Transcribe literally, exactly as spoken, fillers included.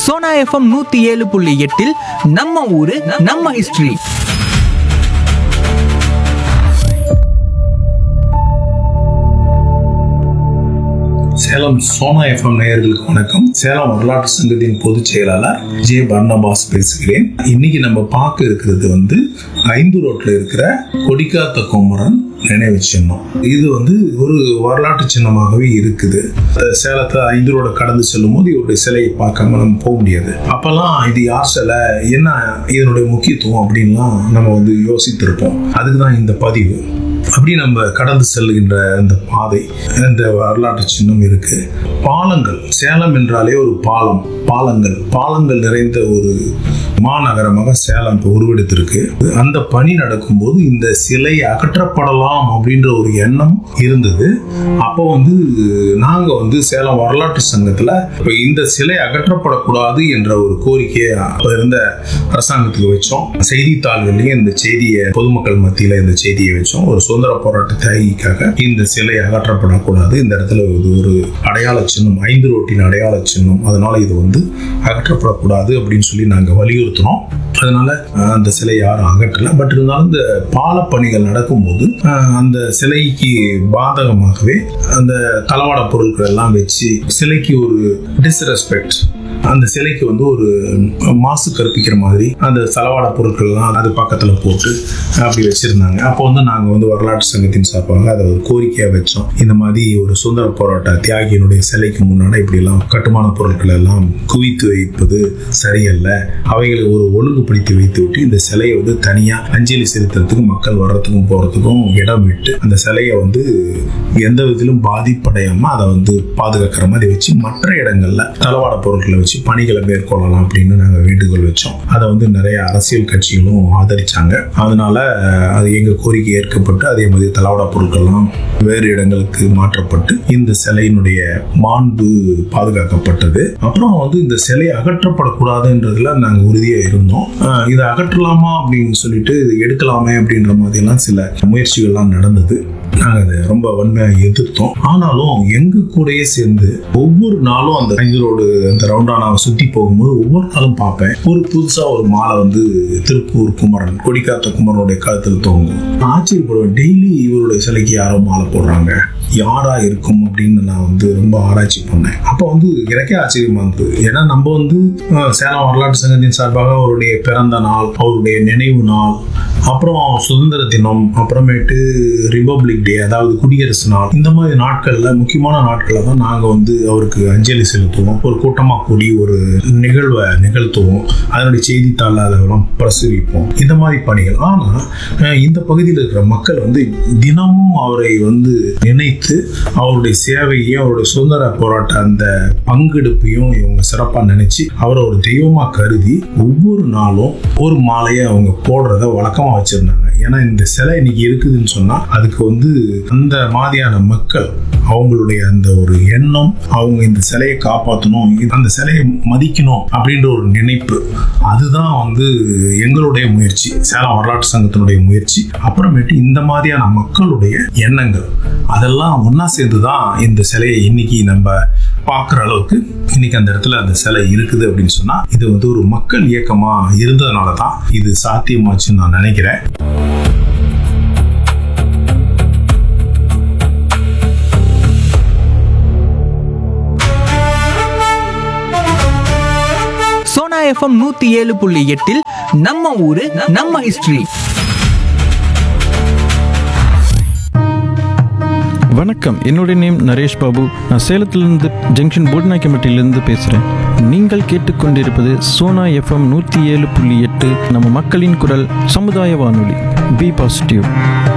Sona FM நூத்தி ஏழு புள்ளி எட்டில் நம்ம ஊரு நம்ம ஹிஸ்டரி. சேலம் சோனா எஃப்எம் நேயர்களுக்கு வணக்கம். சேலம் வரலாற்று சங்கத்தின் பொதுச் செயலாளர் ஜே பர்னபாஸ் பேசுகிறேன். இன்னைக்கு நம்ம பார்க்க இருக்கிறது வந்து ஐந்து ரோட்ல இருக்கிற கொடிக்காத்த குமரன் நினைவு சின்னம். இது வந்து ஒரு வரலாற்று சின்னமாகவே இருக்குது. சேலத்தை ஐந்து ரோட கடந்து செல்லும் போது இவருடைய சிலையை பார்க்காம நம்ம போக முடியாது. அப்பெல்லாம் இது யார் சிலை, என்ன இதனுடைய முக்கியத்துவம் அப்படின்லாம் நம்ம வந்து யோசித்திருப்போம். அதுக்குதான் இந்த பதிவு. அப்படி நம்ம கடந்து செல்கின்ற இந்த பாதை, இந்த வரலாற்று சின்னம் இருக்கு. பாலங்கள், சேலம் என்றாலே ஒரு பாலம், பாலங்கள் பாலங்கள் நிறைந்த ஒரு மாநகரமாக சேலம் இப்போ உருவெடுத்திருக்கு. அந்த பணி நடக்கும்போது இந்த சிலை அகற்றப்படலாம் அப்படின்ற ஒரு எண்ணம் இருந்தது. அப்போ வந்து நாங்க வந்து சேலம் வரலாற்று சங்கத்துல இப்போ இந்த சிலை அகற்றப்படக்கூடாது என்ற ஒரு கோரிக்கையை அப்போ இருந்த அரசாங்கத்துக்கு வச்சோம். செய்தித்தாள்கள்லயும் இந்த செய்தியை, பொதுமக்கள் மத்தியில இந்த செய்தியை வச்சோம். ஒரு சுதந்திர போராட்ட தியாகிக்காக இந்த சிலை அகற்றப்படக்கூடாது, இந்த இடத்துல இது ஒரு அடையாள சின்னம், ஐந்து ரோட்டின் அடையாள சின்னம், அதனால இது வந்து அகற்றப்படக்கூடாது அப்படின்னு சொல்லி நாங்க வலியுறுத்தினோம். அதனால அந்த சிலை யாரும் அகற்றல. பட் இருந்தாலும் இந்த பால பணிகள் நடக்கும்போது அந்த சிலைக்கு பாதகமாகவே அந்த தளவாட பொருட்கள் எல்லாம் வச்சு சிலைக்கு ஒரு டிஸ்ரெஸ்பெக்ட், அந்த சிலைக்கு வந்து ஒரு மாசு கற்பிக்கிற மாதிரி அந்த தளவாட பொருட்கள்லாம் அது பக்கத்துல போட்டு அப்படி வச்சிருந்தாங்க. அப்போ வந்து நாங்க வந்து வரலாற்று சங்கத்தின் சார்பாக அதை ஒரு கோரிக்கையா வச்சோம். இந்த மாதிரி ஒரு சுதந்திர போராட்ட தியாகியினுடைய சிலைக்கு முன்னாடி இப்படி எல்லாம் கட்டுமான பொருட்கள் எல்லாம் குவித்து வைப்பது சரியல்ல, அவைகளை ஒரு ஒழுங்குபடுத்தி வைத்து விட்டு இந்த சிலையை வந்து தனியா அஞ்சலி செலுத்துறதுக்கு மக்கள் வர்றதுக்கும் போறதுக்கும் இடம் விட்டு அந்த சிலையை வந்து எந்த விதத்திலும் பாதிப்படையாம அதை வந்து பாதுகாக்கிற மாதிரி வச்சு மற்ற இடங்கள்ல தளவாட பொருட்களை வச்சு பணிகளை மேற்கொள்ளலாம் அப்படின்னு நாங்க வேண்டுகோள் வச்சோம். அதை வந்து நிறைய அரசியல் கட்சிகளும் ஆதரிச்சாங்க. அதனால அது எங்க கோரிக்கை ஏற்கப்பட்டு அதே மாதிரி தளவாட பொருட்கள்லாம் வேறு இடங்களுக்கு மாற்றப்பட்டு இந்த சிலையினுடைய மாண்பு பாதுகாக்கப்பட்டது. அப்புறம் வந்து இந்த சிலை அகற்றப்படக்கூடாதுன்றதுல நாங்க உறுதியா இருந்தோம். இதை அகற்றலாமா அப்படின்னு சொல்லிட்டு இது எடுக்கலாமே அப்படின்ற மாதிரி எல்லாம் சில முயற்சிகள்லாம் நடந்தது. நாங்க அதை ரொம்ப வன்மையாக எதிர்த்தோம். ஆனாலும் எங்க கூடயே சேர்ந்து ஒவ்வொரு நாளும் அந்த ஐந்து ரோடு அந்த ரவுண்டானாவை சுத்தி போகும்போது ஒவ்வொரு நாளும் பார்ப்பேன், ஒரு புதுசா ஒரு மாலை வந்து திருப்பூர் குமரன், கொடிக்காத்த குமரனுடைய கழுத்தில் தொங்கும். ஆச்சரியப்படுவேன், டெய்லி இவருடைய சிலைக்கு யாரோ மாலை போடுறாங்க, யாரா இருக்கும் அப்படின்னு நான் வந்து ரொம்ப ஆராய்ச்சி பண்ணேன். அப்போ வந்து எனக்கே ஆச்சரியமா இருந்தது. ஏன்னா நம்ம வந்து சேலம் வரலாற்று சங்கத்தின் சார்பாக அவருடைய பிறந்த நாள், அவருடைய நினைவு நாள், அப்புறம் சுதந்திர தினம், அப்புறமேட்டு ரிபப்ளிக் டே அதாவது குடியரசு நாள், இந்த மாதிரி நாட்கள்ல முக்கியமான நாட்கள்ல தான் நாங்க வந்து அவருக்கு அஞ்சலி செலுத்துவோம். ஒரு கூட்டமா கூடி ஒரு நிகழ்வை நிகழ்த்துவோம், அதனுடைய செய்தித்தாள் அதெல்லாம் பிரசுரிப்போம், இந்த மாதிரி பணிகள். ஆனா இந்த பகுதியில் இருக்கிற மக்கள் வந்து தினமும் அவரை வந்து நினைத்து அவருடைய சேவையையும் அவருடைய சுதந்திர போராட்ட அந்த பங்கெடுப்பையும் இவங்க சிறப்பா நினைச்சு அவரை ஒரு தெய்வமா கருதி ஒவ்வொரு நாளும் ஒரு மாலையை அவங்க போடுறத வழக்கமா வச்சிருந்தாங்க. ஏன்னா இந்த சிலை இன்னைக்கு இருக்குதுன்னு சொன்னா அதுக்கு வந்து அந்த மாதிரியான மக்கள் அவங்களுடைய அந்த ஒரு எண்ணம், அவங்க இந்த சிலையை காப்பாற்றணும், அந்த சிலையை மதிக்கணும் அப்படின்ற ஒரு நினைப்பு, அதுதான் வந்து எங்களுடைய முயற்சி, சேலம் வரலாற்று சங்கத்தினுடைய முயற்சி. அப்புறமேட்டு இந்த மாதிரியான மக்களுடைய எண்ணங்கள் அதெல்லாம் ஒன்னா சேர்ந்துதான் இந்த சிலையை இன்னைக்கு நம்ம பார்க்குற அளவுக்கு இன்னைக்கு அந்த இடத்துல அந்த சிலை இருக்குது அப்படின்னு சொன்னா இது வந்து ஒரு மக்கள் இயக்கமா இருந்ததுனால தான் இது சாத்தியமாச்சுன்னு நான் நினைக்கிறேன். சோனா எஃப்எம் நூத்தி ஏழு புள்ளி எட்டில் நம்ம ஊரு நம்ம ஹிஸ்டரி. வணக்கம், என்னுடைய நேம் நரேஷ் பாபு. நான் சேலத்திலிருந்து ஜங்ஷன் போட்நாயக்கம்பட்டியிலிருந்து பேசுகிறேன். நீங்கள் கேட்டுக்கொண்டிருப்பது சோனா எஃப்எம் நூற்றி ஏழு புள்ளி எட்டு, நம்ம மக்களின் குரல் சமுதாய வானொலி. B positive.